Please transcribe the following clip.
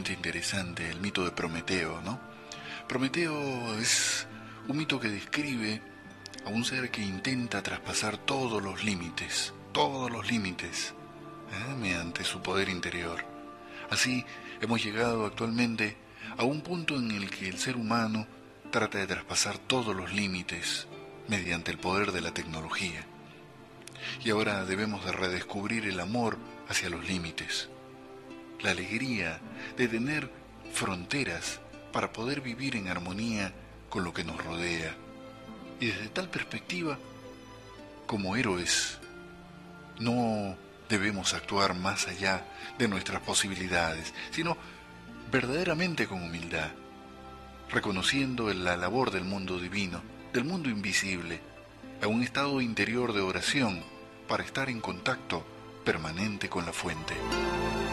sumamente interesante el mito de Prometeo, ¿no? Prometeo es un mito que describe a un ser que intenta traspasar todos los límites, mediante su poder interior. Así hemos llegado actualmente a un punto en el que el ser humano trata de traspasar todos los límites mediante el poder de la tecnología. Y ahora debemos de redescubrir el amor hacia los límites, la alegría de tener fronteras para poder vivir en armonía con lo que nos rodea. Y desde tal perspectiva, como héroes, no debemos actuar más allá de nuestras posibilidades, sino verdaderamente con humildad, reconociendo la labor del mundo divino, del mundo invisible, a un estado interior de oración para estar en contacto permanente con la fuente.